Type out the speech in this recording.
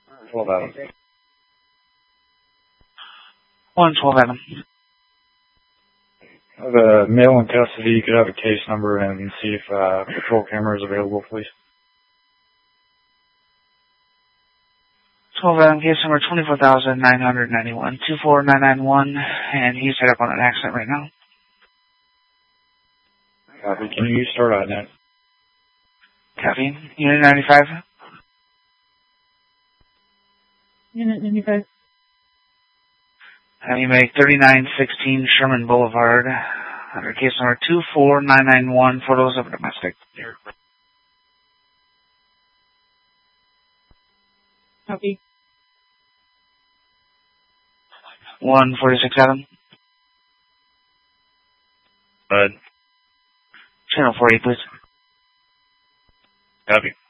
12 Adam. 112 Adam. I have a male in custody. You could have a case number and see if patrol camera is available, please. 12 Adam, case number 24,991, 24991, and he's set up on an accident right now. Copy. Can you start on that? Copy. Unit 95. Unit 95. And you make 3916 Sherman Boulevard, under case number 24991, photos of a domestic. Copy. 146 Adam. Bud. Channel 48, please. Copy.